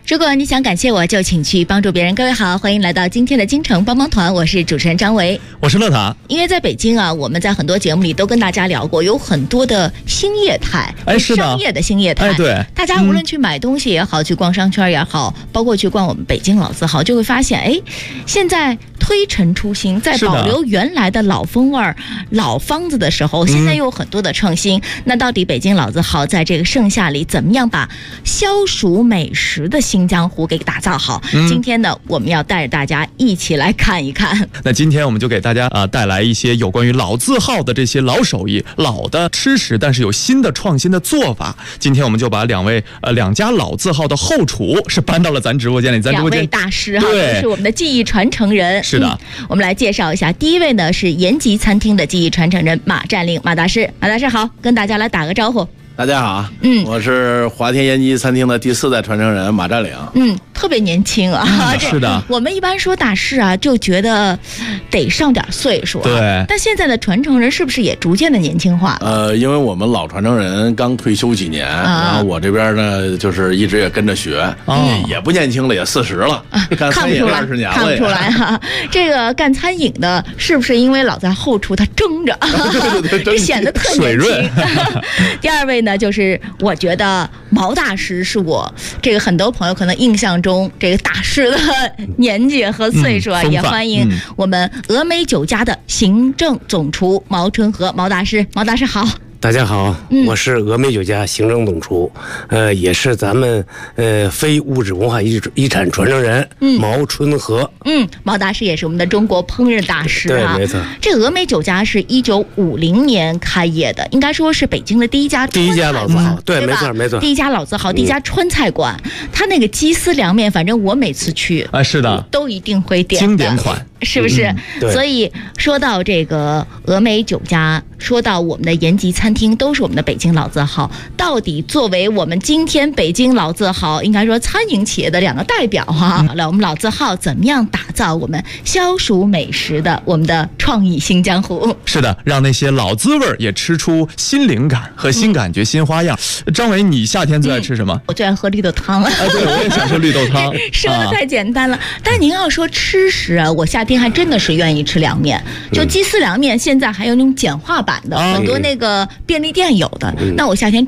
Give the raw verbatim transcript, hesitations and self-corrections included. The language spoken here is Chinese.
如果你想感谢我，就请去帮助别人。各位好，欢迎来到今天的京城帮帮团，我是主持人张维， 我是乐塔。 因为在北京啊，我们在很多节目里都跟大家聊过，有很多的新业态， 哎，是的， 商业的新业态。 哎，对， 大家无论去买东西也好，嗯、去逛商圈也好，包括去逛我们北京老字号，就会发现，哎，现在推陈出新，在保留原来的老风味儿、老方子的时候，现在又有很多的创新。嗯、那到底北京老字号在这个盛夏里，怎么样把消暑美食的新江湖给打造好？嗯、今天呢，我们要带着大家一起来看一看。 那今天我们就给大家啊、呃、带来一些有关于老字号的这些老手艺、老的吃食，但是有新的创新的做法。今天我们就把两位呃两家老字号的后厨是搬到了咱直播间里，咱直播间两位大师哈，都是我们的技艺传承人。 是的、 嗯，我们来介绍一下，第一位呢是延吉餐厅的技艺传承人马占领马大师。马大师好，跟大家来打个招呼。 大家好，嗯，我是华天延吉餐厅的第四代传承人马占领， 嗯，特别年轻啊， 嗯、是的。 我们一般说大师啊，就觉得得上点岁数、啊， 对。 但现在的传承人是不是也逐渐的年轻化？ 呃，因为我们老传承人刚退休几年，啊、然后我这边呢，就是一直也跟着学，啊、也不年轻了，也四十了，啊、干餐饮二十年了， 看不出来哈、啊。这个干餐饮的，是不是因为老在后厨他蒸着， 对对对， 就显得特年轻？第二位呢？那就是我觉得毛大师是我这个很多朋友可能印象中这个大师的年纪和岁数啊，嗯、也欢迎我们峨眉酒家的行政总厨毛春和毛大师。毛大师好。 大家好，我是峨眉酒家行政总厨，呃，也是咱们呃非物质文化遗遗产传承人、嗯、毛春和。 嗯，毛大师也是我们的中国烹饪大师啊。 对，没错。 这峨眉酒家是一九五零年开业的，应该说是北京的第一家第一家老字号。对， 对没错没错。 第一家老字号，第一家川菜馆，嗯、它那个鸡丝凉面，反正我每次去啊，是的， 都一定会点经典款。 是不是、 嗯？ 所以说到这个峨眉酒家，说到我们的延吉餐厅，都是我们的北京老字号。到底作为我们今天北京老字号，应该说餐饮企业的两个代表哈，来、嗯、我们老字号怎么样打造我们消暑美食的我们的创意新江湖？ 是的，让那些老滋味也吃出新灵感和新感觉、嗯、新花样。张伟，你夏天最爱吃什么？ 嗯、我最爱喝绿豆汤啊！ 对，我也想喝绿豆汤。 说的太简单了，啊、但您要说吃食啊，我夏天还真的是愿意吃凉面，就鸡丝凉面，现在还有那种简化版的，嗯、很多那个便利店有的。嗯、那我夏天